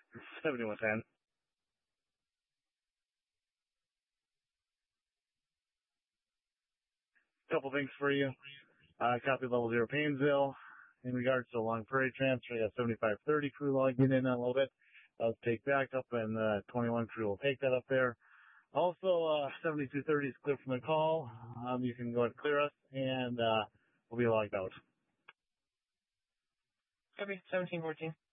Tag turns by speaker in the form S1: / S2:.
S1: 7110. Couple things for you. Copy level 0 Painesville. In regards to Long Prairie transfer, you got 7530 crew log in a little bit. I'll take back up, and 21 crew will take that up there. Also, 7230 is clear from the call. You can go ahead and clear us, and we'll be logged out.
S2: Copy, 1714.